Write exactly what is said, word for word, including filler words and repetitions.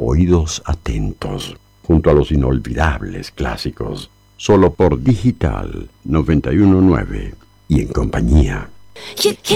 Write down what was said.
oídos atentos, junto a los inolvidables clásicos, solo por Digital noventa y uno punto nueve y en compañía. You can't